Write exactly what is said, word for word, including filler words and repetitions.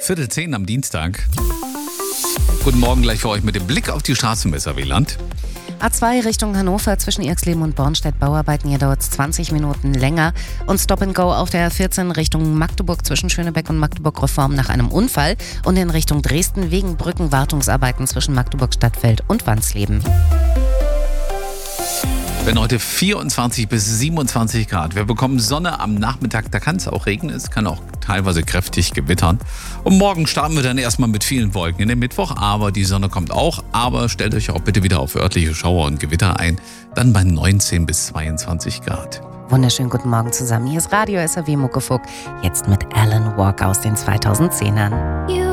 Viertel zehn am Dienstag. Guten Morgen gleich für euch mit dem Blick auf die Straßen im S R W-Land. A zwei Richtung Hannover zwischen Irxleben und Bornstedt Bauarbeiten. Hier dauert es zwanzig Minuten länger. Und Stop and Go auf der A vierzehn Richtung Magdeburg zwischen Schönebeck und Magdeburg-Reform nach einem Unfall. Und in Richtung Dresden wegen Brückenwartungsarbeiten zwischen Magdeburg-Stadtfeld und Wansleben. Wenn heute vierundzwanzig bis siebenundzwanzig Grad. Wir bekommen Sonne am Nachmittag, da kann es auch regnen, es kann auch teilweise kräftig gewittern. Und morgen starten wir dann erstmal mit vielen Wolken in den Mittwoch, aber die Sonne kommt auch. Aber stellt euch auch bitte wieder auf örtliche Schauer und Gewitter ein, dann bei neunzehn bis zweiundzwanzig Grad. Wunderschönen guten Morgen zusammen. Hier ist Radio S R W Muckefuck, jetzt mit Alan Walker aus den zweitausendzehnern.